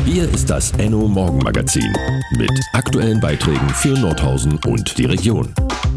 Hier ist das Enno Morgenmagazin mit aktuellen Beiträgen für Nordhausen und die Region.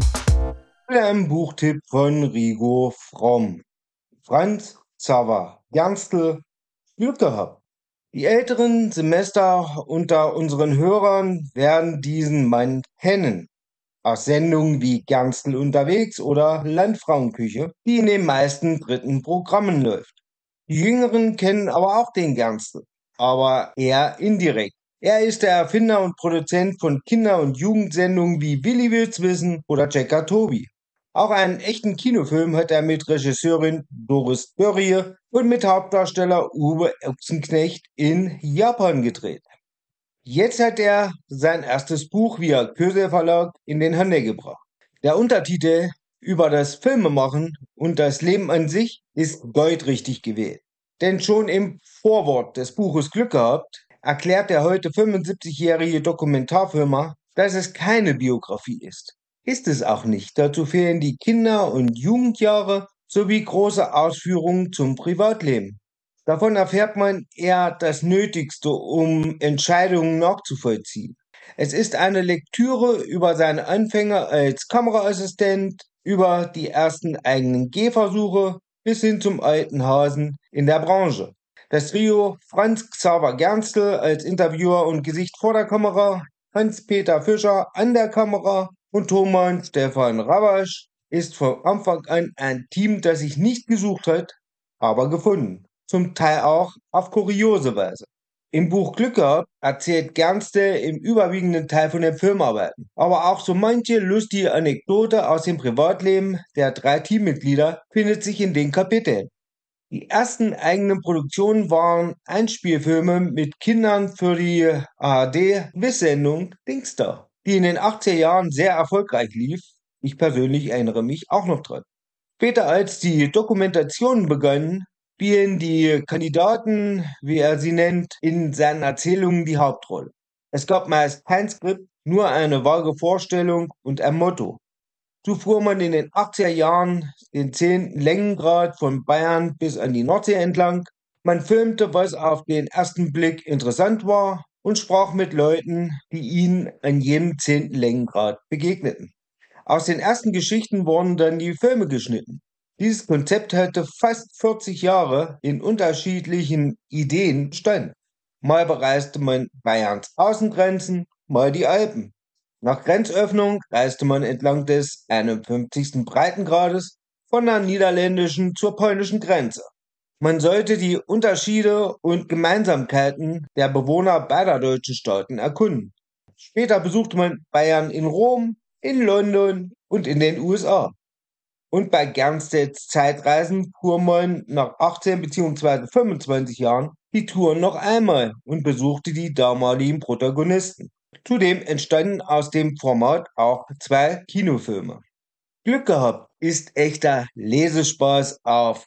Ein Buchtipp von Rigo Fromm. Franz Xaver Gerstl, Glück gehabt. Die älteren Semester unter unseren Hörern werden diesen Mann kennen. Aus Sendungen wie Gerstl unterwegs oder Landfrauenküche, die in den meisten dritten Programmen läuft. Die Jüngeren kennen aber auch den Gerstl, aber eher indirekt. Er ist der Erfinder und Produzent von Kinder- und Jugendsendungen wie Willi will's wissen oder Checker Tobi. Auch einen echten Kinofilm hat er mit Regisseurin Doris Dörrie und mit Hauptdarsteller Uwe Ochsenknecht in Japan gedreht. Jetzt hat er sein erstes Buch via Kösel Verlag in den Handel gebracht. Der Untertitel über das Filmemachen und das Leben an sich ist goldrichtig gewählt. Denn schon im Vorwort des Buches Glück gehabt erklärt der heute 75-jährige Dokumentarfilmer, dass es keine Biografie ist. Ist es auch nicht. Dazu fehlen die Kinder- und Jugendjahre sowie große Ausführungen zum Privatleben. Davon erfährt man eher das Nötigste, um Entscheidungen nachzuvollziehen. Es ist eine Lektüre über seine Anfänge als Kameraassistent, über die ersten eigenen Gehversuche bis hin zum alten Hasen in der Branche. Das Trio Franz Xaver Gerstl als Interviewer und Gesicht vor der Kamera, Hans-Peter Fischer an der Kamera und Thomann Stefan Rabasch ist von Anfang an ein Team, das sich nicht gesucht hat, aber gefunden. Zum Teil auch auf kuriose Weise. Im Buch Glück gehabt erzählt Gerstl im überwiegenden Teil von den Filmarbeiten, aber auch so manche lustige Anekdote aus dem Privatleben der 3 Teammitglieder findet sich in den Kapiteln. Die ersten eigenen Produktionen waren Einspielfilme mit Kindern für die ARD-Quiz-Sendung Dingsda, die in den 80er Jahren sehr erfolgreich lief. Ich persönlich erinnere mich auch noch dran. Später, als die Dokumentationen begannen, spielen die Kandidaten, wie er sie nennt, in seinen Erzählungen die Hauptrolle. Es gab meist kein Skript, nur eine vage Vorstellung und ein Motto. So fuhr man in den 80er Jahren den 10. Längengrad von Bayern bis an die Nordsee entlang. Man filmte, was auf den ersten Blick interessant war und sprach mit Leuten, die ihnen an jedem 10. Längengrad begegneten. Aus den ersten Geschichten wurden dann die Filme geschnitten. Dieses Konzept hatte fast 40 Jahre in unterschiedlichen Ideen Stand. Mal bereiste man Bayerns Außengrenzen, mal die Alpen. Nach Grenzöffnung reiste man entlang des 51. Breitengrades von der niederländischen zur polnischen Grenze. Man sollte die Unterschiede und Gemeinsamkeiten der Bewohner beider deutschen Staaten erkunden. Später besuchte man Bayern in Rom, in London und in den USA. Und bei Gerstls Zeitreisen fuhr man nach 18 bzw. 25 Jahren die Tour noch einmal und besuchte die damaligen Protagonisten. Zudem entstanden aus dem Format auch 2 Kinofilme. Glück gehabt ist echter Lesespaß auf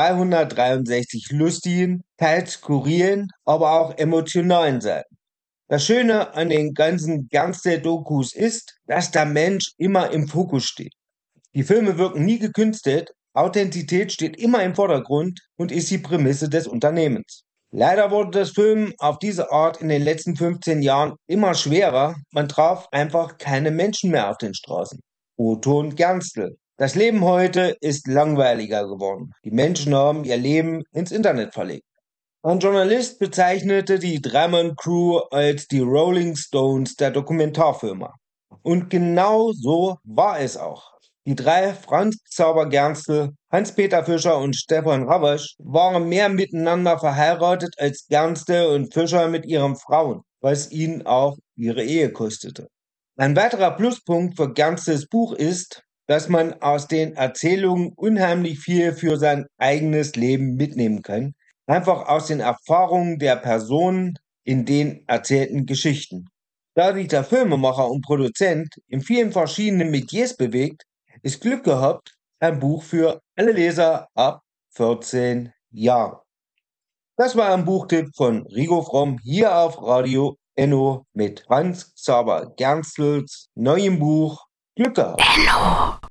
263 lustigen, teils skurrilen, aber auch emotionalen Seiten. Das Schöne an den ganzen Gerstl-Dokus ist, dass der Mensch immer im Fokus steht. Die Filme wirken nie gekünstelt, Authentizität steht immer im Vordergrund und ist die Prämisse des Unternehmens. Leider wurde das Filmen auf diese Art in den letzten 15 Jahren immer schwerer. Man traf einfach keine Menschen mehr auf den Straßen. O-Ton Gerstl. Das Leben heute ist langweiliger geworden. Die Menschen haben ihr Leben ins Internet verlegt. Ein Journalist bezeichnete die Dreimann-Crew als die Rolling Stones der Dokumentarfilmer. Und genau so war es auch. Die 3, Franz Xaver Gerstl, Hans-Peter Fischer und Stefan Rabasch, waren mehr miteinander verheiratet als Gerstl und Fischer mit ihren Frauen, was ihnen auch ihre Ehe kostete. Ein weiterer Pluspunkt für Gerstls Buch ist, dass man aus den Erzählungen unheimlich viel für sein eigenes Leben mitnehmen kann, einfach aus den Erfahrungen der Personen in den erzählten Geschichten. Da sich der Filmemacher und Produzent in vielen verschiedenen Metiers bewegt, ist Glück gehabt ein Buch für alle Leser ab 14 Jahren. Das war ein Buchtipp von Rigo Fromm hier auf Radio Enno mit Franz Xaver Gerstls neuem Buch Glück gehabt. Enno.